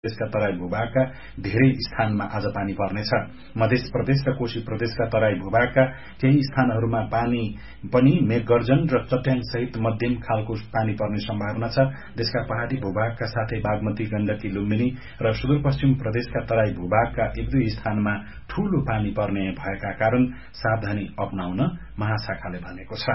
देशका तराई भूभागका धेरै स्थानमा आज पानी पर्नेछ। मध्य प्रदेश र कोशी प्रदेशका तराई भूभागका केही स्थानहरूमा पानी पनि मेघगर्जन र चट्याङ सहित मध्यम खालको पानी पर्ने सम्भावना छ। देशका पहाड़ी भूभागका साथै बागमती, गण्डकी, लुम्बिनी र सुदूरपश्चिम प्रदेशका तराई भूभागका एक दुई स्थानमा ठूलो पानी पर्ने भएका कारण सावधानी अपनाउन महाशाखाले भनेको छ।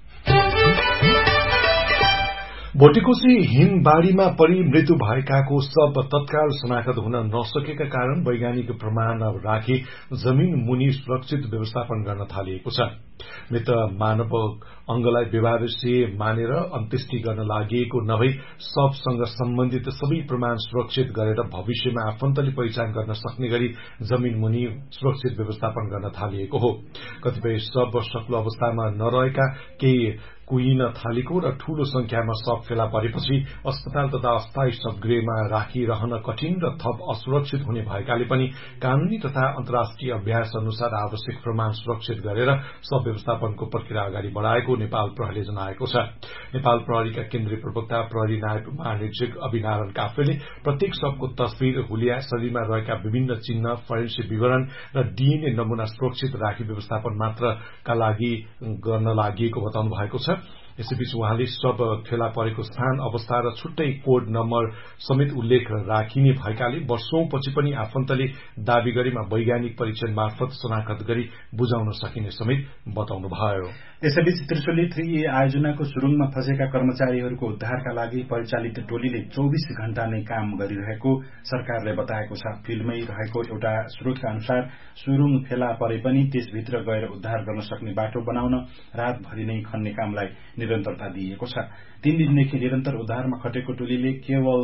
भोटेकोशी हिमबाढ़ीमा परि मृत्यु भएकाको शव तत्काल शनाखत हुन नसकेका कारण वैज्ञानिक प्रमाण राखी जमीन मुनि सुरक्षित व्यवस्थापन गर्न थालिएको छ। मृत मानव अंगलाई व्यवहारिक मानेर अन्त्येष्टि गर्न लागि नभई शवसँग सम्बन्धित सबै प्रमाण सुरक्षित गरेर भविष्यमा आफन्तले पहिचान गर्न सक्ने गरी जमीन मुनि सुरक्षित व्यवस्थापन गर्न थालिएको हो। कतिपय शव सक्लो अवस्थामा नरहेका केही कुहिन थालेको र ठूलो संख्यामा शव फेला परेपछि अस्पताल तथा अस्थायी शवगृहमा राखिरहन कठिन र थप असुरक्षित हुने भएकाले पनि कानूनी तथा अन्तर्राष्ट्रिय अभ्यास अनुसार आवश्यक प्रमाण सुरक्षित गरेर शव व्यवस्थापनको प्रक्रिया अगाडि बढ़ाएको नेपाल प्रहरीले जनाएको छ। नेपाल प्रहरीका केन्द्रीय प्रवक्ता प्रहरी नायब महानिरीक्षक अभिनारायण काफ्रेले प्रत्येक शवको तस्बिर, हुलिया, शरीरमा रहेका विभिन्न चिन्ह, फोरेन्सिक विवरण र डीएनए नमूना सुरक्षित राखी व्यवस्थापन मात्रका लागि गर्न लागि बताउनु भएको छ। यसैबीच उहाँले शव फेला परेको स्थान, अवस्था र छुट्टै कोड नम्बर समेत उल्लेख राखिने भएकाले वर्षौंपछि पनि आफन्तले दावी गरेमा वैज्ञानिक परीक्षण मार्फत शनाखत गरी बुझाउन सकिने समेत बताउनुभयो। यसैबीच त्रिशुली 3A आयोजनाको सुरुङमा फँसेका कर्मचारीहरूको उद्धारका लागि परिचालित टोलीले 24 घण्टा नै काम गरिरहेको सरकारले बताएको छ। फिल्डमै रहेको एउटा स्रोतका अनुसार सुरुङ फेला परे पनि त्यसभित्र गएर उद्धार गर्न सक्ने बाटो बनाउन रातभरि नै खन्ने कामलाई निरन्तरता दिइएको छ। 3 दिनदेखि निरन्तर उद्धारमा खटेको टोलीले केवल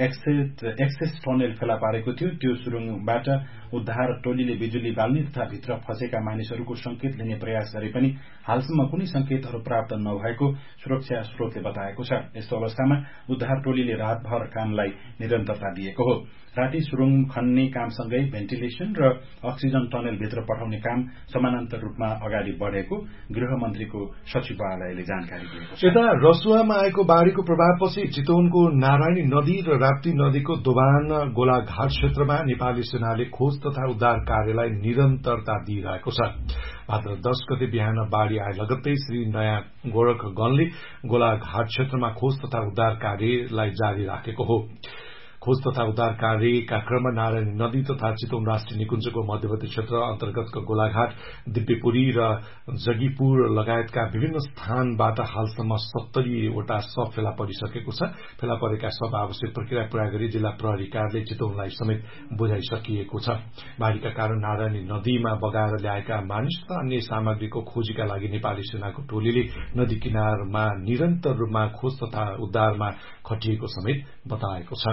एक्सेस टनेल फेला पारेको थियो। त्यो सुरुङबाट उद्धार टोलीले बिजुली बाल्ने तथा भित्र फँसेका मानिसहरूको संकेत लिने प्रयास गरे पनि हालसम्म कुनै संकेतहरू प्राप्त नभएको सुरक्षा स्रोतले बताएको छ। यस्तो अवस्थामा उद्धार टोलीले रातभर कामलाई निरन्तरता दिएको हो। राति सुरुङ खन्ने कामसँगै भेन्टिलेशन र अक्सिजन टनेल भित्र पठाउने काम समानान्तर रूपमा अगाडि बढ़ेको गृहमन्त्रीको सचिवालयले जानकारी दिएको छ। यता रसुवामा आएको बाढ़ीको प्रभावपछि चितवनको नारायणी नदी र राप्ती नदीको दोभान गोलाघाट क्षेत्रमा नेपाली सेनाले खोज तथा उद्धार कार्यलाई निरन्तरता दिइरहेको छ। भाद्र 10 गते बिहान बाढ़ी आए लगत्तै श्री नयाँ गोरखगणले गोलाघाट क्षेत्रमा खोज तथा उद्धार कार्यलाई जारी राखेको हो। खोज तथा उद्धार कार्यका क्रममा नारायणी नदी तथा चितवन राष्ट्रिय निकुञ्जको मध्यवर्ती क्षेत्र अन्तर्गतको गोलाघाट, दिव्यपुरी र जगीपुर लगायतका विभिन्न स्थानबाट हालसम्म 70 वटा शव फेला परिसकेको छ। फेला परेका शव आवश्यक प्रक्रिया पूरा गरी जिल्ला प्रहरी कार्यालय चितवनलाई समेत बुझाइसकिएको छ। बाढ़ीका कारण नारायणी नदीमा बगाएर ल्याएका मानिस तथा अन्य सामग्रीको खोजीका लागि नेपाली सेनाको टोलीले नदी किनारमा निरन्तर रूपमा खोज तथा उद्धारमा खटिएको समेत बताएको छ।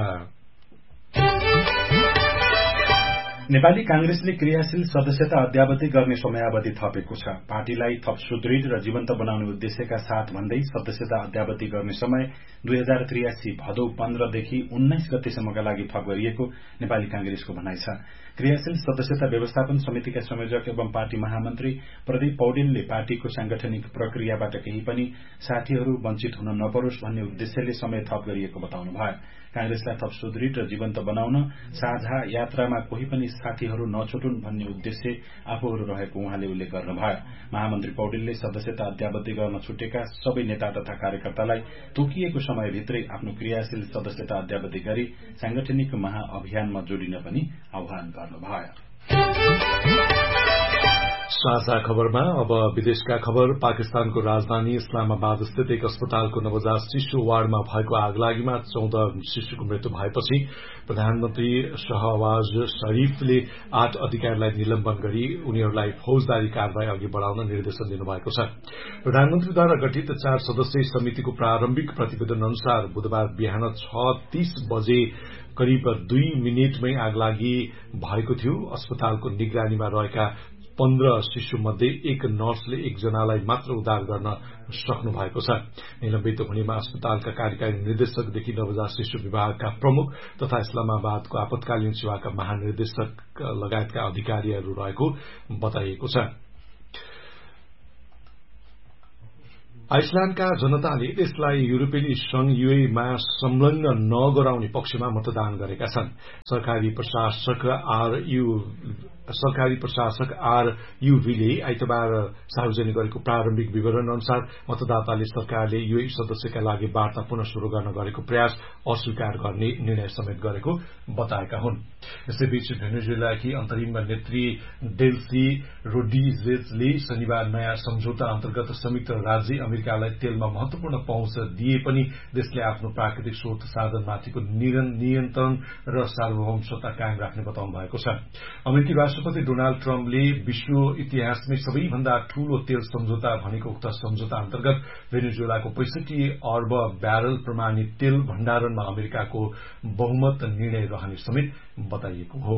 नेपाली कांग्रेसले क्रियाशील सदस्यता अद्यावधि गर्ने समयावधि थपेको छ। पार्टीलाई थप सुदृढ र जीवन्त बनाउने उद्देश्यका साथ भन्दै सदस्यता अद्यावधि गर्ने समय 2083 भदौ 15 देखि 19 गतेसम्मका लागि थप गरिएको नेपाली कांग्रेसको भनाइ छ। क्रियाशील सदस्यता व्यवस्थापन समितिका संयोजक एवं पार्टी महामन्त्री प्रदीप पौडेलले पार्टीको सांगठनिक प्रक्रियाबाट केही पनि साथीहरू वञ्चित हुन नपरोस् भन्ने उद्देश्यले समय थप गरिएको बताउनुभयो। कांग्रेसलाई थप सुदृढ र जीवन्त बनाउन साझा यात्रामा कोही पनि साथीहरू नछुटुन् भन्ने उद्देश्य आफूहरू रहेको उहाँले उल्लेख गर्नुभयो। महामन्त्री पौडेलले सदस्यता अद्यावधि गर्न छुटेका सबै नेता तथा कार्यकर्तालाई तोकिएको समयभित्रै आफ्नो क्रियाशील सदस्यता अद्यावधि गरी सांगठनिक महाअभियानमा जोडिन पनि आह्वान गर्नुभयो। साझा खबरमा अब विदेशका खबर। पाकिस्तानको राजधानी इस्लामाबाद स्थित एक अस्पतालको नवजात शिशु वार्डमा भएको आगलागीमा 14 शिशुको मृत्यु भएपछि प्रधानमन्त्री शहबाज शरीफले 8 अधिकारीलाई निलम्बन गरी उनीहरूलाई फौजदारी कारवाही अघि बढ़ाउन निर्देशन दिनुभएको छ। प्रधानमन्त्रीद्वारा गठित 4 सदस्यीय समितिको प्रारम्भिक प्रतिवेदन अनुसार बुधबार बिहान 6:30 बजे करिब 2 मिनेटमै आगलागी भएको थियो। अस्पतालको निगरानीमा रहेका 15 शिशु मध्ये एक नर्सले एकजनालाई मात्र उद्धार गर्न सक्नु भएको छ। निलम्बित हुनेमा अस्पतालका कार्यकारी निर्देशकदेखि नवजात शिशु विभागका प्रमुख तथा इस्लामाबादको आपतकालीन सेवाका महानिर्देशक लगायतका अधिकारीहरू रहेको बताइएको छ। आइसल्याण्डका जनताले देशलाई युरोपेली संघ मा संलग्न नगराउने पक्षमा मतदान गरेका छन्। सरकारी प्रशासक आर युभीले आइतबार सार्वजनिक गरेको प्रारम्भिक विवरण अनुसार मतदाताले सरकारले यूए सदस्यका लागि वार्ता पुनः शुरू गर्न गरेको प्रयास अस्वीकार गर्ने निर्णय समेत गरेको बताएका हुन्। यसैबीच भेनेजुएलाकी अन्तरिम नेत्री डेल्सी रोड्रिगेजले शनिबार नयाँ सम्झौता अन्तर्गत संयुक्त राज्य अमेरिकालाई तेलमा महत्वपूर्ण पहुँच दिए पनि देशले आफ्नो प्राकृतिक स्रोत साधनमाथिको नियन्त्रण र सार्वभौमसत्ता कायम राख्ने बताउनु भएको छ। अमेरिकी राष्ट्रपति डोनाल्ड ट्रम्पले विश्व इतिहासमै सबैभन्दा ठूलो तेल सम्झौता भनेको उक्त सम्झौता अन्तर्गत भेनेजुएलाको 65 अर्ब ब्यारल प्रमाणित तेल भण्डारणमा अमेरिकाको बहुमत निर्णय रहने समेत बताइएको हो।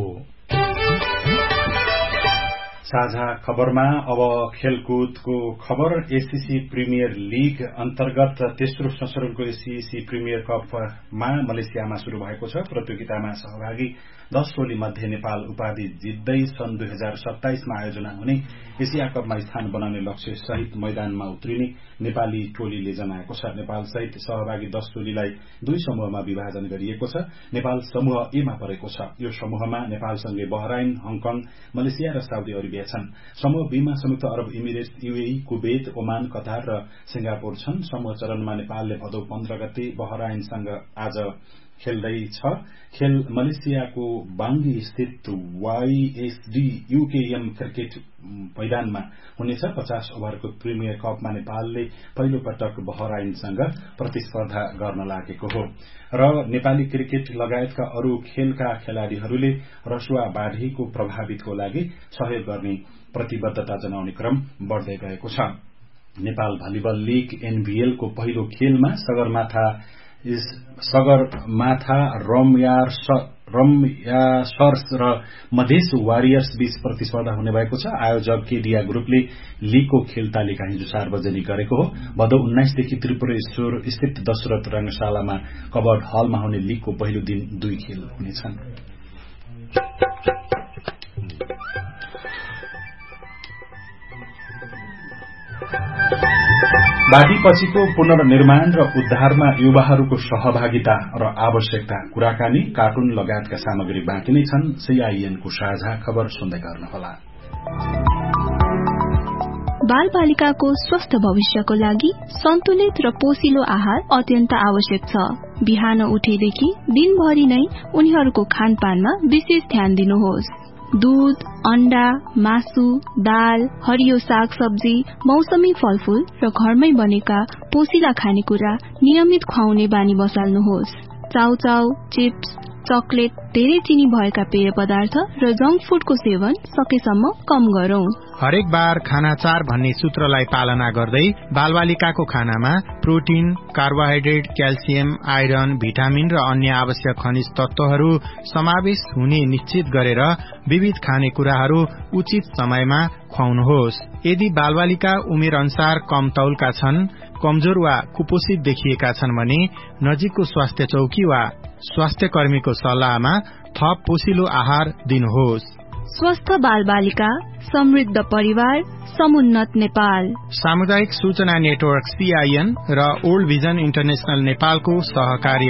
साझा खबरमा अब खेलकुदको खबर। एसीसी प्रिमियर लीग अन्तर्गत तेस्रो संस्करणको एसीसी प्रिमियर कपमा मलेसियामा शुरू भएको छ। प्रतियोगितामा सहभागी 10 टोली मध्ये नेपाल उपाधि जित्दै सन् 2027 मा आयोजना हुने एसिया कपमा स्थान बनाउने लक्ष्य सहित मैदानमा उत्रिने नेपाली टोलीले जनाएको छ। नेपाल सहित सहभागी 10 टोलीलाई 2 समूहमा विभाजन गरिएको छ। नेपाल समूह ए मा परेको छ। यो समूहमा नेपालसँगै बहराइन, हङकङ, मलेसिया र साउदी अरेबिया छन्। समूह बी मा संयुक्त अरब emirates, UAE, Kuwait, Oman, Qatar र सिंगापुर छन्। समूह चरणमा नेपालले भदौ 15 गते बहराइनसँग आज खेल्दैछ। खेल मलेसियाको बाङ्गी स्थित वाईएसडी यूकेएम क्रिकेट मैदानमा हुनेछ। 50 ओभरको प्रिमियर कपमा नेपालले पहिलो पटक बहराइनसँग प्रतिस्पर्धा गर्न लागेको हो र नेपाली क्रिकेट लगायतका अरू खेलका खेलाड़ीहरूले रसुवा बाढीको प्रभावितको लागि सहयोग गर्ने प्रतिबद्धता जनाउने क्रम बढ्दै गएको छ। नेपाल भलिबल लीग एनभीएल को पहिलो खेलमा सगरमाथा रमयासर्स र मधेस वारियर्स बीच प्रतिस्पर्धा हुने भएको छ। आयोजक केडिया ग्रुपले लीगको खेल तालिका हिजो सार्वजनिक गरेको हो। भदौ 19 देखि त्रिपुरेश्वर स्थित दशरथ रंगशालामा कबर्ड हलमा हुने लीगको पहिलो दिन 2 खेल हुनेछन्। बाढीपछिको पुनर्निर्माण र उद्धारमा युवाहरूको सहभागिता र आवश्यकता कुराकानी, कार्टुन लगायतका सामग्री बाँकी नै छन्। सीआईएनको साझा खबर सुन्दै गर्नुहोला। बाल बालिकाको स्वस्थ भविष्यको लागि सन्तुलित र पोषिलो आहार अत्यन्त आवश्यक छ। बिहान उठेदेखि दिनभरि नै उनीहरूको खानपानमा विशेष ध्यान दिनुहोस्। दूध, अण्डा, मासु, दाल, हरियो साग सब्जी, मौसमी फलफूल र घरमै बनेका पोषिला खानेकुरा नियमित खुवाउने बानी बसाल्नुहोस्। चाउचाउ, चिप्स, चकलेट, धेरै चिनी भएका पेय पदार्थ र जंक फूडको सेवन सकेसम्म कम गरौं। हरेक बार खाना 4 भन्ने सूत्रलाई पालना गर्दै बालबालिकाको खानामा protein, carbohydrate, calcium, iron, vitamin र अन्य आवश्यक खनिज तत्वहरू समावेश हुने निश्चित गरेर विविध खानेकुराहरू उचित समयमा खुवाउनुहोस्। यदि बालबालिका उमेर अनुसार कम तौलका छन्, कमजोर वा कुपोषित देखिएका छन् भने नजिकको स्वास्थ्य चौकी वा स्वास्थ्य कर्मीको सल्लाहमा थप पोषिलो आहार दिनुहोस्। स्वस्थ बालबालिका, समृद्ध परिवार, समुन्नत नेपाल। सामुदायिक सूचना नेटवर्क सीआईएन र ओल्ड भिजन इन्टरनेशनल नेपालको सहकार्य।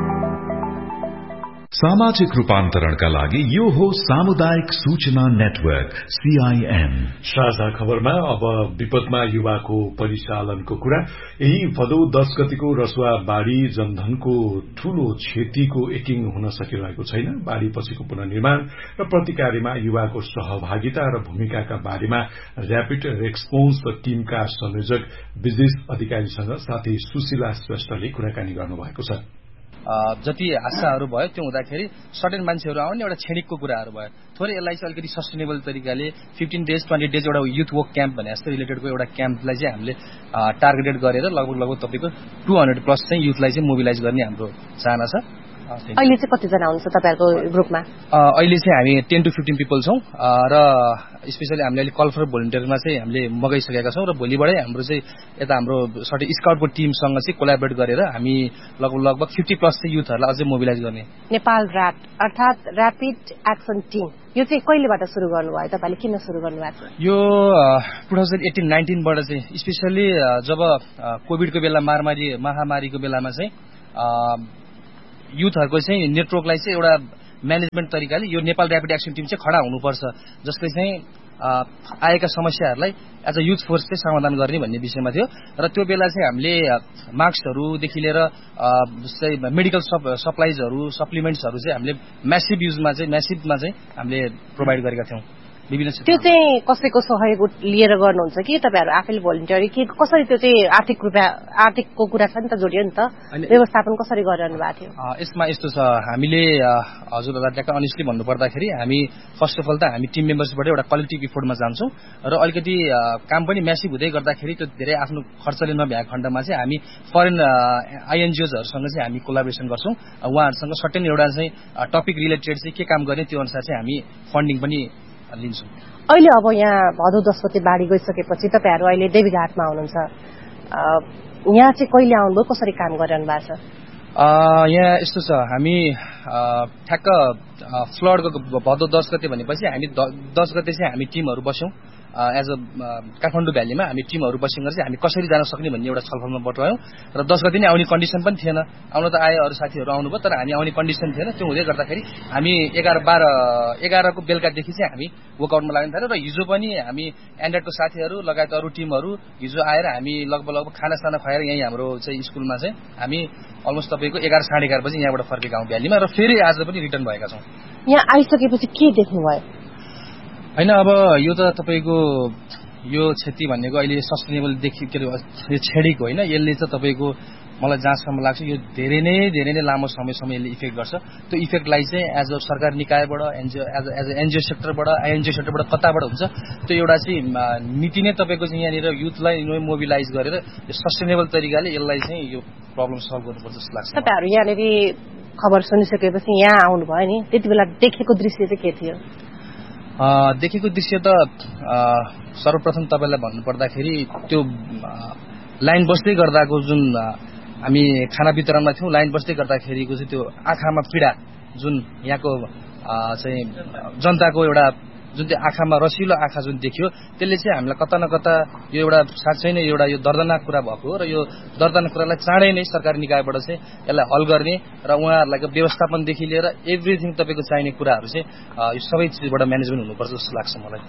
सामाजिक रूपान्तरणका लागि यो हो सामुदायिक सूचना नेटवर्क सीआईएन। साझा खबरमा अब विपदमा युवाको परिचालनको कुरा। यही भदौ 10 गतिको रसुवा बाढ़ी जनधनको ठूलो क्षतिको एकिङ हुन सकिरहेको छैन। बाढ़ीपछिको पुनर्निर्माण र प्रतिकार्यमा युवाको सहभागिता र भूमिकाका बारेमा र्यापिड रेस्पोन्स टीमका संयोजक विजेश अधिकारीसँग साथै सुशीला श्रेष्ठले कुराकानी गर्नुभएको छ। जति आशाहरू भयो त्यो हुँदाखेरि सर्टेन मान्छेहरू आउने एउटा क्षणिकको कुराहरू भयो। थोरै यसलाई चाहिँ अलिकति सस्टेनेबल तरिकाले 15 डेज 20 डेज एउटा युथ वर्क क्याम्प भने जस्तो रिलेटेडको एउटा क्याम्पलाई चाहिँ हामीले टार्गेटेड गरेर लगभग तपाईँको 200+ चाहिँ युथलाई चाहिँ मोबिलाइज गर्ने हाम्रो चाहना छ। अहिले चाहिँ कतिजना हुनुहुन्छ तपाईँहरूको ग्रुपमा? अहिले चाहिँ हामी 10 to 15 पिपल छौँ र स्पेसली हामीले अहिले कल फर भोलिन्टियरमा चाहिँ हामीले मगाइसकेका छौँ र भोलिबाटै हाम्रो चाहिँ यता हाम्रो सर्ट स्काउटको टिमसँग चाहिँ कोलाबोरेट गरेर हामी लगभग 50+ चाहिँ युथहरूलाई अझै मोबिलाइज गर्ने। नेपाल ऱ्याट अर्थात् ऱ्यापिड एक्सन टिम यो चाहिँ कहिलेबाट सुरु गर्नुभयो? तपाईँले किन सुरु गर्नुभएको छ? यो 2018-19 बाट चाहिँ स्पेसली जब कोभिडको बेला महामारीको बेलामा चाहिँ युथहरूको चाहिँ नेटवर्कलाई चाहिँ एउटा म्यानेजमेन्ट तरिकाले यो नेपाल ऱ्यापिड एक्सन टिम चाहिँ खडा हुनुपर्छ जसले चाहिँ आएका समस्याहरूलाई एज अ युथ फोर्स चाहिँ समाधान गर्ने भन्ने विषयमा थियो र त्यो बेला चाहिँ हामीले मास्कहरूदेखि लिएर जस्तै मेडिकल सप्लाइजहरू सप्लिमेन्ट्सहरू चाहिँ हामीले म्यासिभमा चाहिँ हामीले प्रोभाइड गरेका थियौँ। त्यो चाहिँ कसैको सहयोग लिएर गर्नुहुन्छ कि तपाईँहरू आफैले भोलिन्टियरी कि कसरी? त्यो चाहिँ आर्थिकको कुरा छ नि त, जोडियो नि त, व्यवस्थापन कसरी गरिरहनु भएको थियो? यसमा यस्तो छ, हामीले हजुरहरूलाई ट्याक्क अनेस्टली भन्नुपर्दाखेरि हामी फर्स्ट अफ अल त हामी टिम मेम्बर्सबाट एउटा कलेक्टिभ इफोर्टमा जान्छौँ र अलिकति काम पनि म्यासिभ हुँदै गर्दाखेरि त्यो धेरै आफ्नो खर्चले नभ्याएको खण्डमा चाहिँ हामी फरेन आइएनजिओजहरूसँग चाहिँ हामी कोलाबोरेसन गर्छौँ। उहाँहरूसँग सर्टेन एउटा चाहिँ टपिक रिलेटेड चाहिँ के काम गर्ने त्यो अनुसार चाहिँ हामी फन्डिङ पनि लिन्छौँ। अहिले अब यहाँ भदौ 10 गते बाढी गइसकेपछि तपाईँहरू अहिले देवीघाटमा हुनुहुन्छ, यहाँ चाहिँ कहिले आउनुभयो, कसरी काम गरिरहनु भएको छ? यहाँ यस्तो छ, हामी ठ्याक्क फ्लडको भदौ 10 गते भनेपछि हामी 10 गते चाहिँ हामी टिमहरू बस्यौँ एज अ काठमाडौँ भ्यालीमा हामी टिमहरू बसेर चाहिँ हामी कसरी जान सक्ने भन्ने एउटा छलफलमा बटुल्यौँ र 10 गते नै आउने कन्डिसन पनि थिएन। आउन त आए, अरू साथीहरू आउनुभयो, तर हामी आउने कन्डिसन थिएन। त्यो हुँदै गर्दाखेरि हामी 11 को बेलुकादेखि चाहिँ हामी वर्कआउटमा लाग्न थाल्यौँ र हिजो पनि हामी एन्ड्रोइडको साथीहरू लगायत अरू टिमहरू हिजो आएर हामी लगभग खानासाना खुवाएर यहीँ हाम्रो चाहिँ स्कुलमा चाहिँ हामी अलमोस्ट तपाईँको 11-11:30 बजी यहाँबाट फर्केका हौँ भ्यालीमा र फेरि आज पनि रिटर्न भएका छौँ। यहाँ आइसकेपछि के देख्नुभयो? होइन, अब यो त तपाईँको यो क्षति भनेको अहिले सस्टेनेबल यो छेडीको होइन, यसले चाहिँ तपाईँको मलाई जहाँसम्म लाग्छ यो धेरै नै लामो समयसम्म यसले इफेक्ट गर्छ। त्यो इफेक्टलाई चाहिँ एज अ सरकार निकायबाट एज अ एनजिओ सेक्टरबाट आइएनजिओ सेक्टरबाट कताबाट हुन्छ त्यो एउटा चाहिँ नीति नै तपाईँको चाहिँ यहाँनिर युथलाई मोबिलाइज गरेर यो सस्टेनेबल तरिकाले यसलाई चाहिँ यो प्रब्लम सल्भ गर्नुपर्छ जस्तो लाग्छ। तपाईँहरू यहाँनिर खबर सुनिसकेपछि यहाँ आउनुभयो नि, त्यति बेला देखेको दृश्य चाहिँ के थियो? देखेको दृश्य त सर्वप्रथम तपाईँलाई भन्नुपर्दाखेरि त्यो लाइन बस्दै गर्दाको जुन हामी खाना वितरणमा थियौँ, लाइन बस्दै गर्दाखेरिको चाहिँ त्यो आँखामा पीडा जुन यहाँको चाहिँ जनताको एउटा जुन त्यो आँखामा रसिलो आँखा जुन देखियो त्यसले चाहिँ हामीलाई कता न कता यो एउटा साँच्चै नै एउटा यो दर्दनाक कुरा भएको हो र यो दर्दनाक कुरालाई चाँडै नै सरकारी निकायबाट चाहिँ यसलाई हल गर्ने र उहाँहरूलाई व्यवस्थापनदेखि लिएर एभ्रिथिङ तपाईँको चाहिने कुराहरू चाहिँ यो सबै चिजबाट म्यानेजमेन्ट हुनुपर्छ जस्तो लाग्छ मलाई।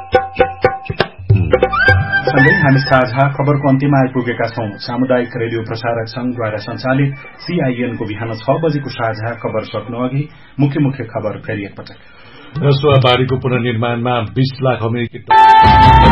सँगै हामी साझा खबरको अन्त्यमा आइपुगेका छौं। सामुदायिक रेडियो प्रसारक संघद्वारा सञ्चालित CIN को बिहान 6 बजेको साझा खबर सक्नु अघि मुख्य खबर फेरि एकपटक। रसुवा बाढीको पुनर्निर्माणमा 20 लाख अमेरिकी